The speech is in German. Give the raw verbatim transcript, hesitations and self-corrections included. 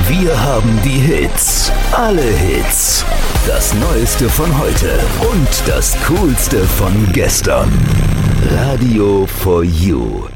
Wir haben die Hits, alle Hits, das Neueste von heute und das Coolste von gestern. Radio for You.